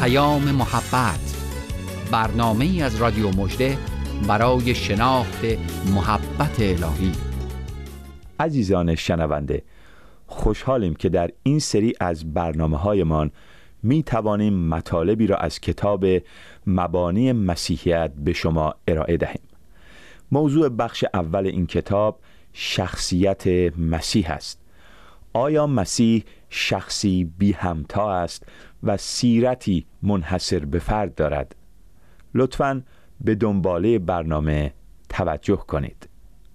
پیام محبت، برنامه‌ای از رادیو مژده برای شناخت محبت الهی. عزیزان شنونده، خوشحالیم که در این سری از برنامه‌هایمان می توانیم مطالبی را از کتاب مبانی مسیحیت به شما ارائه دهیم. موضوع بخش اول این کتاب شخصیت مسیح است. آیا مسیح شخصی بی همتا است و سیرتی منحصر به فرد دارد؟ لطفاً به دنباله برنامه توجه کنید.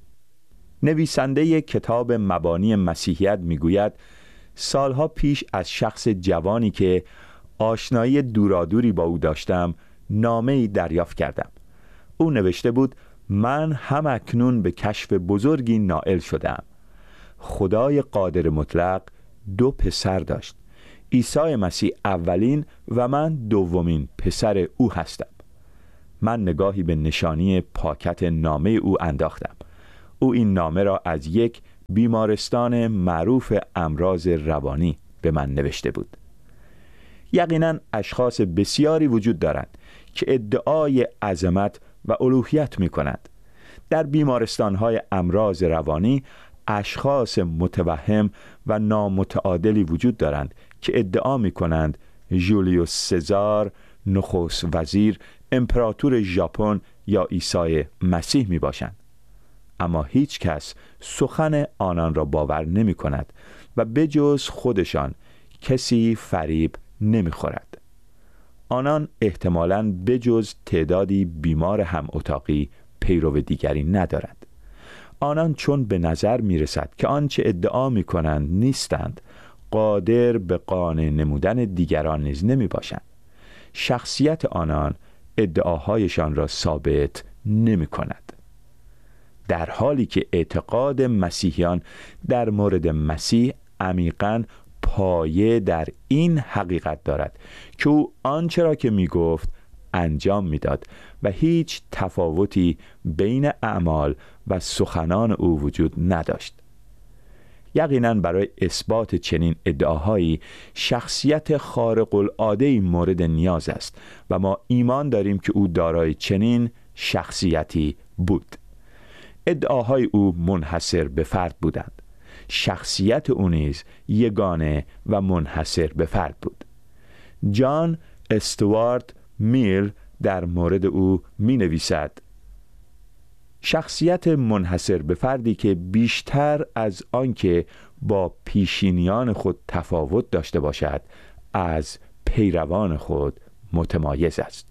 نویسنده کتاب مبانی مسیحیت میگوید سالها پیش از شخص جوانی که آشنایی دورادوری با او داشتم نامه‌ای دریافت کردم. او نوشته بود من هم اکنون به کشف بزرگی نائل شدم. خدای قادر مطلق 2 پسر داشت. عیسی مسیح اولین و من دومین پسر او هستم. من نگاهی به نشانی پاکت نامه او انداختم. او این نامه را از یک بیمارستان معروف امراض روانی به من نوشته بود. یقیناً اشخاص بسیاری وجود دارند که ادعای عظمت و الوهیت می کنند. در بیمارستان‌های امراض روانی اشخاص متوهم و نامتعادلی وجود دارند که ادعا می کنند ژولیوس سزار، نخست وزیر، امپراتور ژاپن یا عیسی مسیح می باشند. اما هیچ کس سخن آنان را باور نمی کند و بجز خودشان کسی فریب نمی خورد. آنان احتمالاً بجز تعدادی بیمار هم اتاقی پیرو دیگری ندارند. آنان چون به نظر می رسد که آنچه ادعا می کنند نیستند، قادر به قانع نمودن دیگران نیز نمی باشند. شخصیت آنان ادعاهایشان را ثابت نمی کند. در حالی که اعتقاد مسیحیان در مورد مسیح عمیقاً پایه در این حقیقت دارد که او آنچه را که می گفت انجام می داد و هیچ تفاوتی بین اعمال و سخنان او وجود نداشت. یقیناً برای اثبات چنین ادعاهایی شخصیت خارق العاده مورد نیاز است و ما ایمان داریم که او دارای چنین شخصیتی بود. ادعاهای او منحصر به فرد بودند. شخصیت او نیز یگانه و منحصر به فرد بود. جان استوارت میل در مورد او می نویسد شخصیت منحصر به فردی که بیشتر از آنکه با پیشینیان خود تفاوت داشته باشد از پیروان خود متمایز است.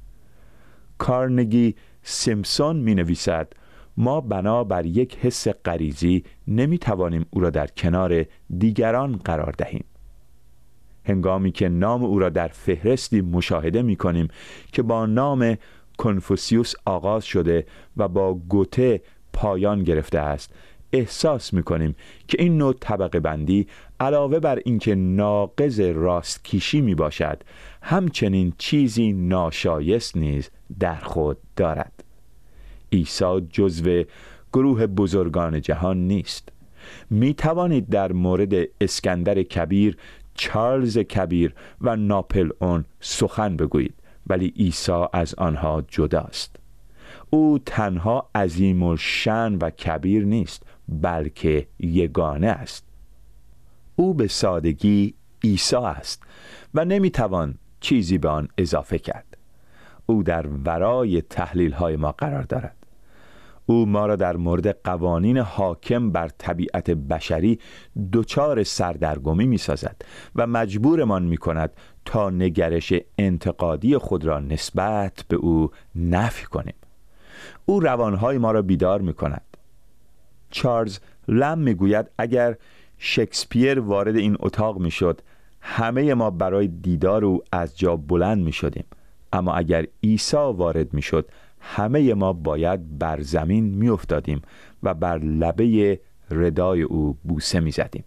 کارنگی سیمپسون می نویسد ما بنابر یک حس غریزی نمی توانیم او را در کنار دیگران قرار دهیم. هنگامی که نام او را در فهرستی مشاهده می کنیم که با نام کنفوسیوس آغاز شده و با گوته پایان گرفته است، احساس می کنیم که این نوع طبقه بندی علاوه بر اینکه ناقض راستکیشی می باشد، همچنین چیزی ناشایست نیز در خود دارد. عیسی جزو گروه بزرگان جهان نیست. می توانید در مورد اسکندر کبیر، چارلز کبیر و ناپل اون سخن بگویید، ولی عیسی از آنها جداست. او تنها عظیم الشأن و کبیر نیست، بلکه یگانه است. او به سادگی عیسی است و نمیتوان چیزی به آن اضافه کرد. او در ورای تحلیل‌های ما قرار دارد. او ما را در مورد قوانین حاکم بر طبیعت بشری دچار سردرگمی می سازد و مجبورمان می کند تا نگرش انتقادی خود را نسبت به او نفی کنیم. او روانهای ما را بیدار می کند. چارلز لم می گوید اگر شکسپیر وارد این اتاق می شد، همه ما برای دیدار او از جا بلند می شدیم. اما اگر عیسی وارد می شد، همه ما باید بر زمین می افتادیم و بر لبه ردای او بوسه می زدیم.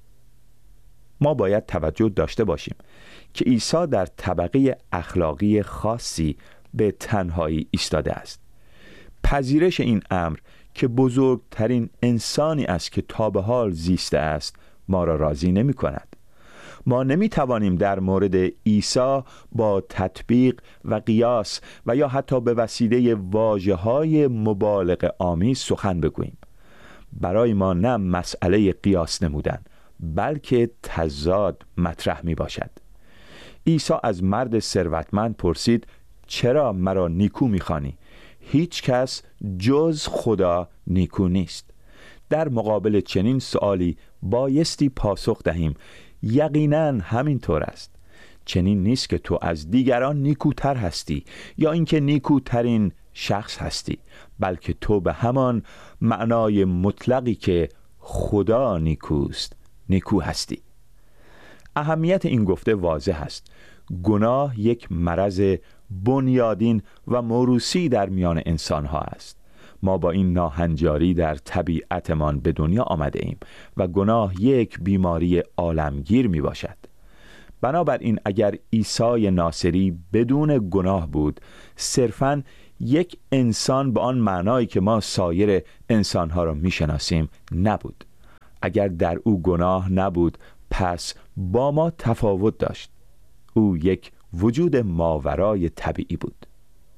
ما باید توجه داشته باشیم که عیسی در طبقه اخلاقی خاصی به تنهایی ایستاده است. پذیرش این امر که بزرگترین انسانی است که تا به حال زیسته است ما را راضی نمی کند. ما نمی توانیم در مورد عیسی با تطبیق و قیاس و یا حتی به وسیله واژه‌های مبالغه آمیز سخن بگوییم. برای ما نه مسئله قیاس نمودن بلکه تضاد مطرح می باشد. عیسی از مرد ثروتمند پرسید چرا مرا نیکو می خوانی؟ هیچ کس جز خدا نیکو نیست. در مقابل چنین سؤالی بایستی پاسخ دهیم یقیناً همینطور است. چنین نیست که تو از دیگران نیکوتر هستی یا اینکه نیکوترین شخص هستی، بلکه تو به همان معنای مطلقی که خدا نیکوست نیکو هستی. اهمیت این گفته واضح است. گناه یک مرض بنیادین و موروثی در میان انسانها است. ما با این ناهنجاری در طبیعتمان به دنیا آمده ایم و گناه یک بیماری عالمگیر می باشد. بنابراین اگر عیسی ناصری بدون گناه بود، صرفاً یک انسان به آن معنایی که ما سایر انسانها را می شناسیم نبود. اگر در او گناه نبود، پس با ما تفاوت داشت. او یک وجود ماورای طبیعی بود.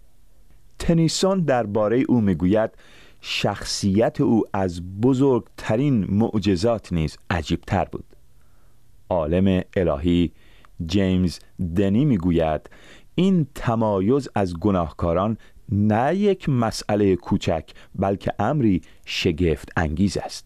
تنیسون درباره او میگوید شخصیت او از بزرگترین معجزات نیز عجیبتر بود. عالم الهی جیمز دنی میگوید این تمایز از گناهکاران نه یک مسئله کوچک بلکه امری شگفت انگیز است.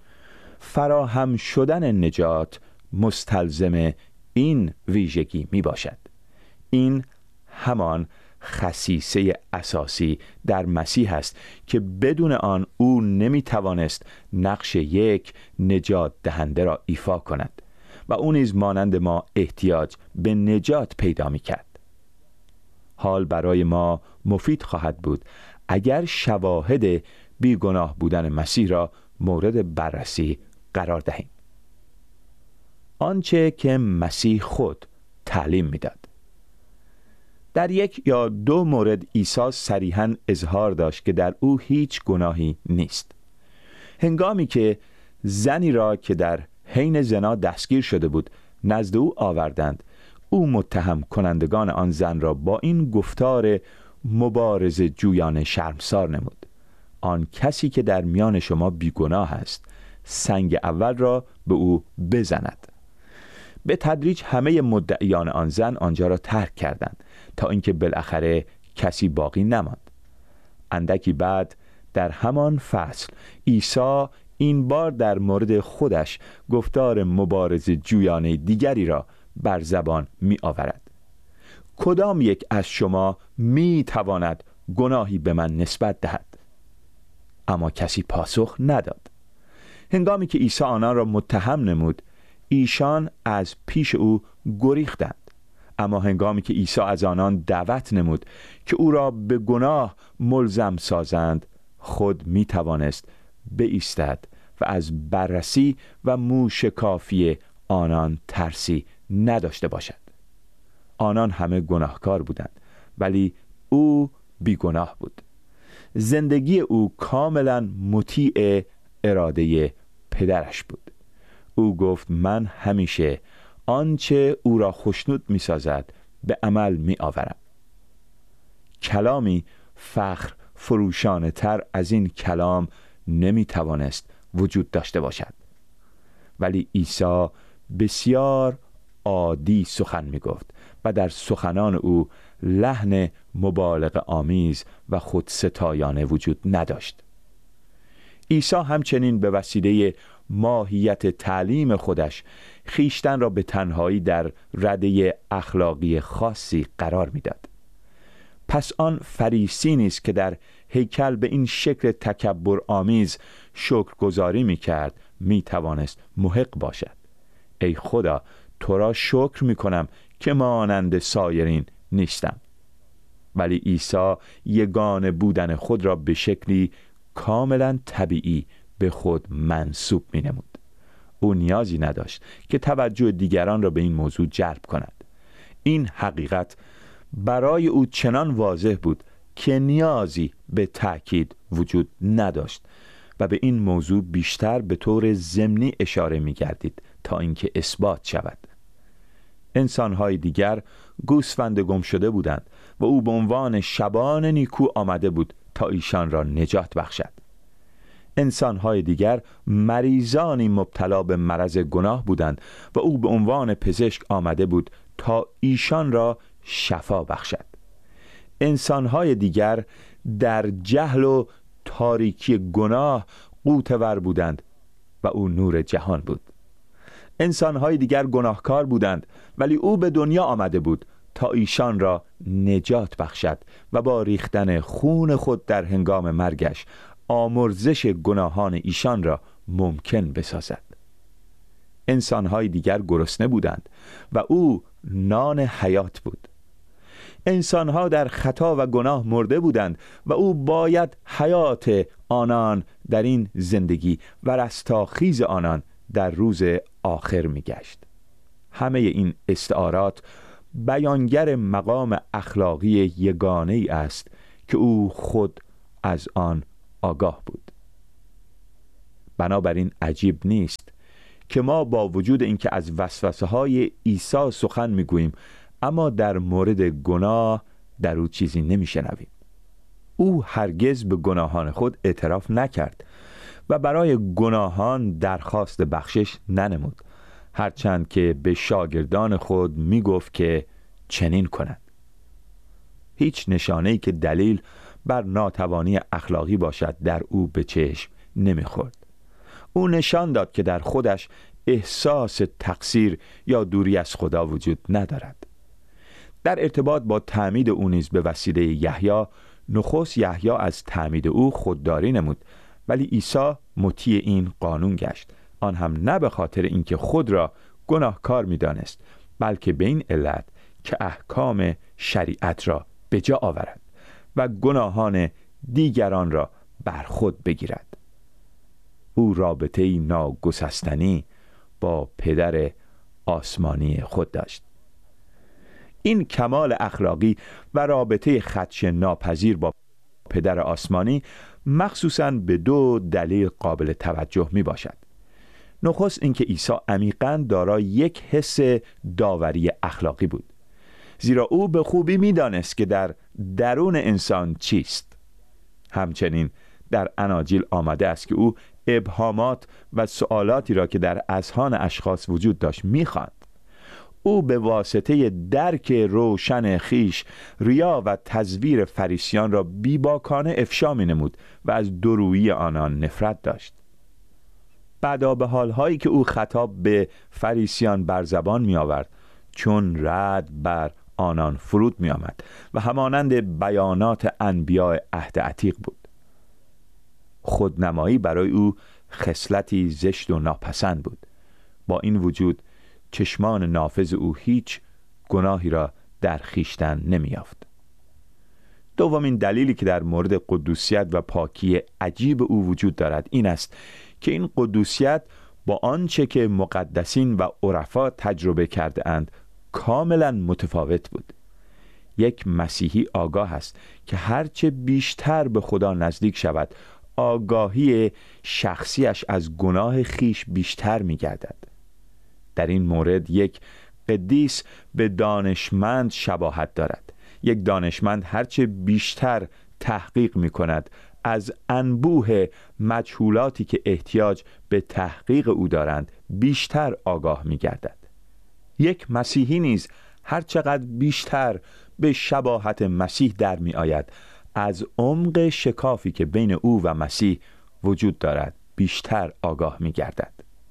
فراهم شدن نجات مستلزم این ویژگی می باشد. این همان خصیصه اساسی در مسیح است که بدون آن او نمی توانست نقش یک نجات دهنده را ایفا کند و او نیز مانند ما احتیاج به نجات پیدا می کرد. حال برای ما مفید خواهد بود اگر شواهد بیگناه بودن مسیح را مورد بررسی قرار دهیم. آنچه که مسیح خود تعلیم میداد. در یک یا دو مورد عیسی صریحاً اظهار داشت که در او هیچ گناهی نیست. هنگامی که زنی را که در حین زنا دستگیر شده بود نزد او آوردند، او متهم کنندگان آن زن را با این گفتار مبارزه جویانه شرمسار نمود: آن کسی که در میان شما بیگناه است سنگ اول را به او بزند. به تدریج همه مدعیان آن زن آنجا را ترک کردند تا اینکه بالاخره کسی باقی نماند. اندکی بعد در همان فصل عیسی این بار در مورد خودش گفتار مبارزه جویانه دیگری را بر زبان می آورد: کدام یک از شما می تواند گناهی به من نسبت دهد؟ اما کسی پاسخ نداد. هنگامی که عیسی آنان را متهم نمود، ایشان از پیش او گریختند. اما هنگامی که عیسی از آنان دعوت نمود که او را به گناه ملزم سازند، خود می توانست بایستد و از بررسی و موشکافی آنان ترسی نداشته باشد. آنان همه گناهکار بودند ولی او بیگناه بود. زندگی او کاملا مطیع اراده پدرش بود. او گفت من همیشه آنچه او را خوشنود می سازد به عمل می آورم. کلامی فخر فروشانه تر از این کلام نمی توانست وجود داشته باشد. ولی عیسی بسیار عادی سخن می گفت و در سخنان او لحن مبالغه آمیز و خودستایانه وجود نداشت. عیسی همچنین به وسیله ماهیت تعلیم خودش خیشتن را به تنهایی در رده اخلاقی خاصی قرار میداد. پس آن فریسی نیست که در هیکل به این شکل تکبر آمیز شکرگزاری میکرد میتوانست محق باشد: ای خدا، تو را شکر میکنم که مانند سایرین نیستم. ولی عیسی یگانه بودن خود را به شکلی کاملا طبیعی به خود منسوب می نمود. او نیازی نداشت که توجه دیگران را به این موضوع جلب کند. این حقیقت برای او چنان واضح بود که نیازی به تأکید وجود نداشت و به این موضوع بیشتر به طور ضمنی اشاره می گردید تا اینکه اثبات شود. انسان‌های دیگر گوسفند گم شده بودند و او به عنوان شبان نیکو آمده بود تا ایشان را نجات بخشد. انسان‌های دیگر مریضانی مبتلا به مرض گناه بودند و او به عنوان پزشک آمده بود تا ایشان را شفا بخشد. انسان‌های دیگر در جهل و تاریکی گناه غوطه‌ور بودند و او نور جهان بود. انسان‌های دیگر گناهکار بودند ولی او به دنیا آمده بود تا ایشان را نجات بخشد و با ریختن خون خود در هنگام مرگش آمرزش گناهان ایشان را ممکن بسازد. انسان‌های دیگر گرسنه بودند و او نان حیات بود. انسان‌ها در خطا و گناه مرده بودند و او باید حیات آنان در این زندگی و رستاخیز آنان در روز آخر می‌گشت. همه این استعارات بیانگر مقام اخلاقی یگانه‌ای است که او خود از آن آگاه بود. بنابراین عجیب نیست که ما با وجود اینکه از وسوسه‌های عیسی سخن می‌گوییم اما در مورد گناه در او چیزی نمی‌شنویم. او هرگز به گناهان خود اعتراف نکرد و برای گناهان درخواست بخشش ننمود، هرچند که به شاگردان خود میگفت که چنین کنند. هیچ نشانه‌ای که دلیل بر ناتوانی اخلاقی باشد در او به چشم نمیخورد. او نشان داد که در خودش احساس تقصیر یا دوری از خدا وجود ندارد. در ارتباط با تعمید او نیز به وسیله یحیی، نخست یحیی از تعمید او خودداری نمود ولی عیسی مطیع این قانون گشت، آن هم نه به خاطر اینکه خود را گناهکار می‌دانست بلکه به این علت که احکام شریعت را به جا آورد و گناهان دیگران را بر خود بگیرد. او رابطه‌ای ناگسستنی با پدر آسمانی خود داشت. این کمال اخلاقی و رابطه خدش ناپذیر با پدر آسمانی مخصوصاً به دو دلیل قابل توجه می باشد. نخست اینکه عیسی عمیقاً دارای یک حس داوری اخلاقی بود، زیرا او به خوبی می دانست که در درون انسان چیست. همچنین در اناجیل آمده است که او ابهامات و سوالاتی را که در اذهان اشخاص وجود داشت می خواند. او به واسطه درک روشن خیش ریا و تزویر فریسیان را بیباکانه افشا می نمود و از دورویی آنان نفرت داشت. بعدا به حالهایی که او خطاب به فریسیان بر زبان می آورد چون رعد بر آنان فرود می آمد و همانند بیانات انبیاء عهد عتیق بود. خودنمایی برای او خصلتی زشت و ناپسند بود. با این وجود چشمان نافذ او هیچ گناهی را در خویشتن نمی‌یافت. دومین دلیلی که در مورد قدوسیت و پاکی عجیب او وجود دارد این است که این قدوسیت با آنچه که مقدسین و عرفا تجربه کرده اند کاملا متفاوت بود. یک مسیحی آگاه است که هرچه بیشتر به خدا نزدیک شود آگاهی شخصیش از گناه خیش بیشتر می‌گردد. در این مورد یک قدیس به دانشمند شباهت دارد. یک دانشمند هرچه بیشتر تحقیق می کند از انبوه مجهولاتی که احتیاج به تحقیق او دارند بیشتر آگاه می گردد. یک مسیحی نیز هرچقدر بیشتر به شباهت مسیح در می آید از عمق شکافی که بین او و مسیح وجود دارد بیشتر آگاه می گردد.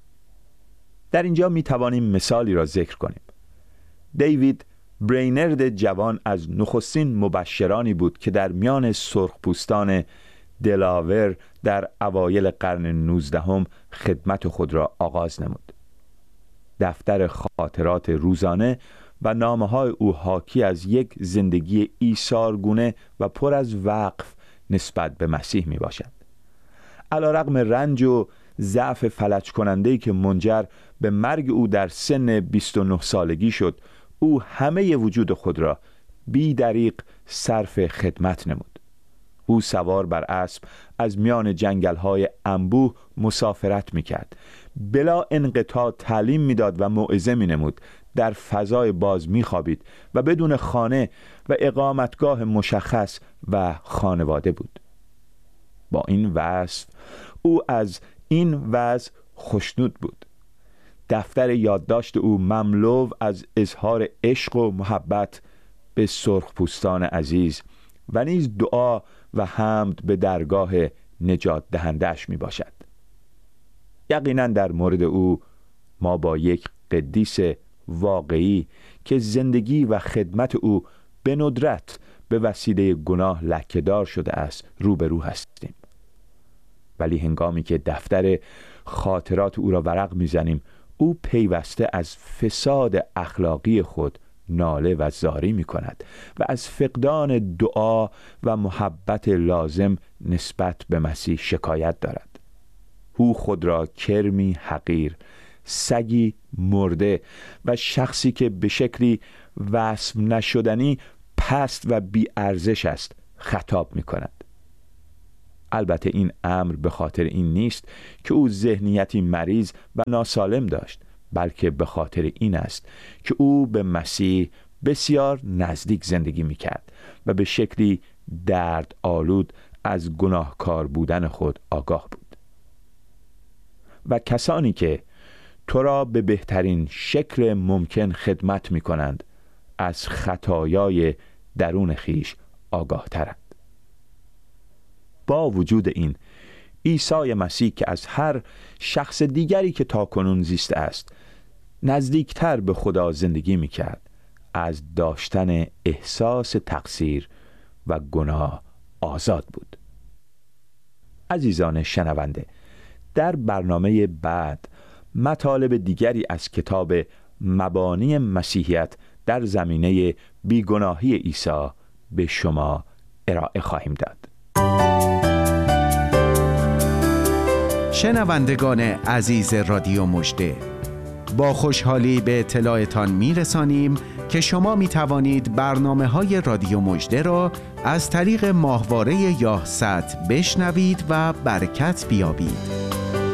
در اینجا می توانیم مثالی را ذکر کنیم. دیوید برینرد جوان از نخستین مبشرانی بود که در میان سرخپوستان دلاور در اوایل قرن 19 خدمت خود را آغاز نمود. دفتر خاطرات روزانه و نامه‌های او حاکی از یک زندگی ایثارگونه و پر از وقف نسبت به مسیح می باشد. علی‌رغم رنج و ضعف فلج کننده‌ای که منجر به مرگ او در سن 29 سالگی شد، او همه وجود خود را بی دریغ صرف خدمت نمود. او سوار بر اسب از میان جنگل‌های انبوه مسافرت می‌کرد، بلا انقطاع تعلیم می‌داد و موعظه می‌نمود، در فضای باز می‌خوابید و بدون خانه و اقامتگاه مشخص و خانواده بود. با این وصف او از این وضع خوشنود بود. دفتر یادداشت او مملو از اظهار عشق و محبت به سرخپوستان عزیز و نیز دعا و حمد به درگاه نجات دهنده‌اش می باشد. یقینا در مورد او ما با یک قدیس واقعی که زندگی و خدمت او به ندرت به وسیله گناه لکه‌دار شده است روبرو هستیم. ولی هنگامی که دفتر خاطرات او را ورق می‌زنیم، او پیوسته از فساد اخلاقی خود ناله و زاری می‌کند و از فقدان دعا و محبت لازم نسبت به مسیح شکایت دارد. او خود را کرمی حقیر، سگی مرده و شخصی که به شکلی وصف نشدنی پست و بی ارزش است خطاب می‌کند. البته این امر به خاطر این نیست که او ذهنیتی مریض و ناسالم داشت، بلکه به خاطر این است که او به مسیح بسیار نزدیک زندگی می‌کرد و به شکلی درد آلود از گناهکار بودن خود آگاه بود. و کسانی که تو را به بهترین شکل ممکن خدمت می‌کنند از خطایای درون خیش آگاه ترند. با وجود این، عیسی مسیح که از هر شخص دیگری که تاکنون زیسته است نزدیکتر به خدا زندگی می‌کرد، از داشتن احساس تقصیر و گناه آزاد بود. عزیزان شنونده، در برنامه بعد مطالب دیگری از کتاب مبانی مسیحیت در زمینه بیگناهی عیسی به شما ارائه خواهیم داد. شنوندگان عزیز رادیو مژده، با خوشحالی به اطلاعتان میرسانیم که شما می توانید برنامه‌های رادیو مژده را از طریق ماهواره یاهصد بشنوید و برکت بیابید.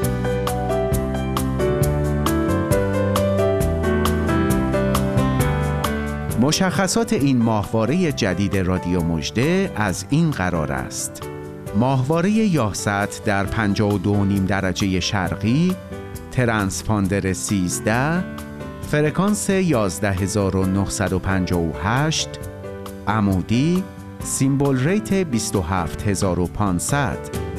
مشخصات این ماهواره جدید رادیو مژده از این قرار است: ماهواره یاهصد در 52.5 درجه شرقی، ترانسپاندر 13، فرکانس 11958، عمودی، سیمبل ریت 27500.